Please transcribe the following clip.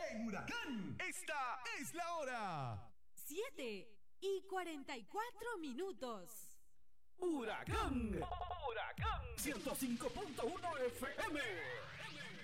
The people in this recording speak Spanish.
En Huracán, esta es la hora. 7:44. Huracán 105.1 FM.